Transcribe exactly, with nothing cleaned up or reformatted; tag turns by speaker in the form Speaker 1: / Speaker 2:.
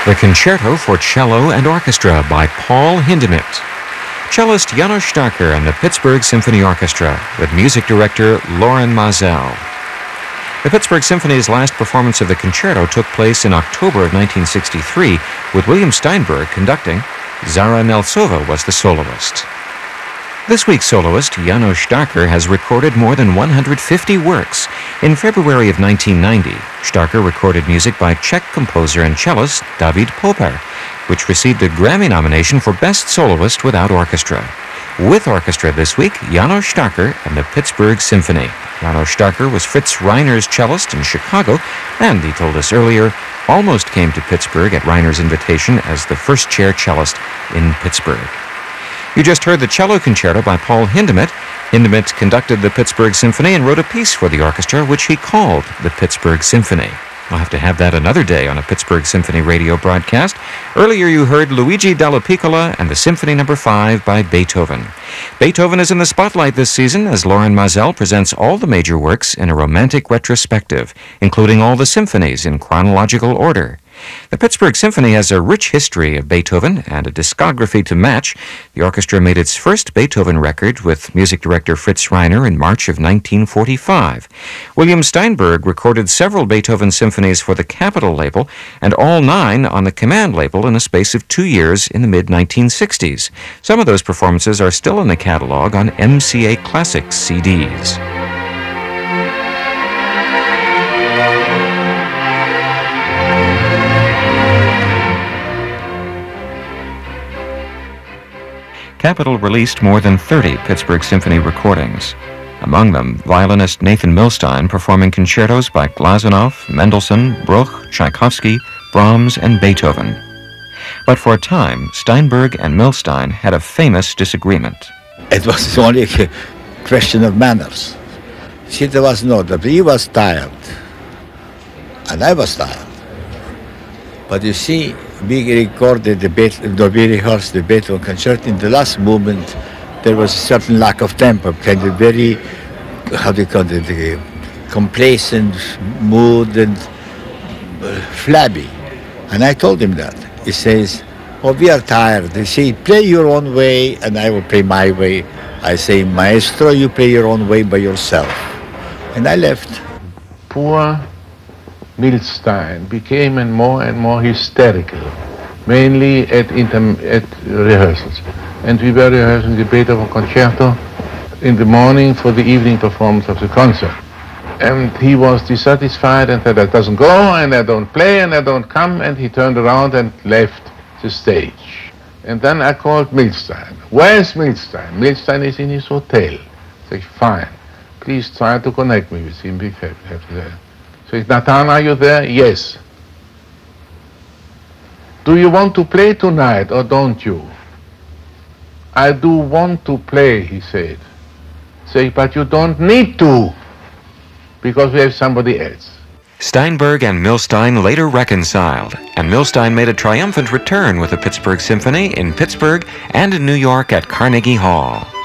Speaker 1: The Concerto for Cello and Orchestra by Paul Hindemith. Cellist Janos Starker and the Pittsburgh Symphony Orchestra with music director Loren Maazel. The Pittsburgh Symphony's last performance of the concerto took place in October of nineteen sixty-three with William Steinberg conducting. Zara Nelsova was the soloist. This week's soloist, Janos Starker, has recorded more than one hundred fifty works. In February of nineteen ninety, Starker recorded music by Czech composer and cellist David Popper, which received a Grammy nomination for Best Soloist Without Orchestra. With orchestra this week, Janos Starker and the Pittsburgh Symphony. Janos Starker was Fritz Reiner's cellist in Chicago, and, he told us earlier, almost came to Pittsburgh at Reiner's invitation as the first chair cellist in Pittsburgh. You just heard the cello concerto by Paul Hindemith. Hindemith conducted the Pittsburgh Symphony and wrote a piece for the orchestra, which he called the Pittsburgh Symphony. I'll have to have that another day on a Pittsburgh Symphony radio broadcast. Earlier you heard Luigi Dalla Piccola and the Symphony Number five by Beethoven. Beethoven is in the spotlight this season as Loren Maazel presents all the major works in a romantic retrospective, including all the symphonies in chronological order. The Pittsburgh Symphony has a rich history of Beethoven and a discography to match. The orchestra made its first Beethoven record with music director Fritz Reiner in March of nineteen forty-five. William Steinberg recorded several Beethoven symphonies for the Capitol label and all nine on the Command label in a space of two years in the mid nineteen sixties. Some of those performances are still in the catalog on M C A Classics C Ds. Capitol released more than thirty Pittsburgh Symphony recordings. Among them, violinist Nathan Milstein performing concertos by Glazunov, Mendelssohn, Bruch, Tchaikovsky, Brahms, and Beethoven. But for a time, Steinberg and Milstein had a famous disagreement.
Speaker 2: It was only a question of manners. See, there was no, he was tired, and I was tired. But you see, we recorded the Beethoven, we rehearsed the Beethoven concerto. In the last movement, there was a certain lack of tempo, kind of very, how do you call it, the complacent mood and uh, flabby. And I told him that. He says, oh, we are tired. They say, play your own way, and I will play my way. I say, maestro, you play your own way by yourself. And I left.
Speaker 3: Poor Milstein became more and more hysterical, mainly at, inter- at rehearsals. And we were rehearsing the Beethoven concerto in the morning for the evening performance of the concert. And he was dissatisfied and said, that doesn't go, and I don't play, and I don't come, and he turned around and left the stage. And then I called Milstein. Where's Milstein? Milstein is in his hotel. I said, fine, please try to connect me with him. We have, have there. So, Nathan, are you there? Yes. Do you want to play tonight or don't you? I do want to play, he said. Say, but you don't need to, because we have somebody else.
Speaker 1: Steinberg and Milstein later reconciled, and Milstein made a triumphant return with the Pittsburgh Symphony in Pittsburgh and in New York at Carnegie Hall.